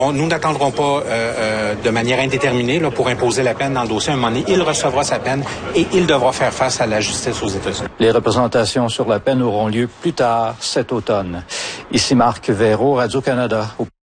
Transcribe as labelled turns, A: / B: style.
A: Nous n'attendrons pas de manière indéterminée là, pour imposer la peine dans le dossier. À un moment donné, il recevra sa peine et il devra faire face à la justice aux États-Unis.
B: Les représentations sur la peine auront lieu plus tard cet automne. Ici Marc Veyreau, Radio-Canada.